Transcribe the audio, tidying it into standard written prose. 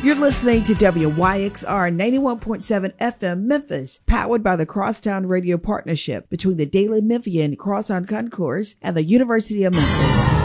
You're listening to WYXR 91.7 FM Memphis, powered by the Crosstown Radio Partnership between the Daily Memphian Cross on Concourse and the University of Memphis.